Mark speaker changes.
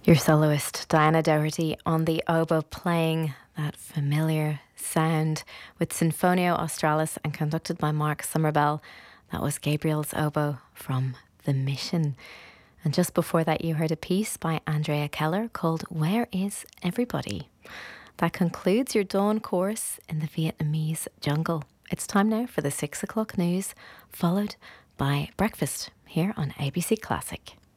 Speaker 1: Your soloist Diana Doherty on the oboe playing that familiar sound with Sinfonio Australis and conducted by Mark Somervell. That was Gabriel's oboe from The Mission. And just before that you heard a piece by Andrea Keller called Where Is Everybody? That concludes your dawn course in the Vietnamese jungle. It's time now for the 6 o'clock news, followed by breakfast here on ABC Classic.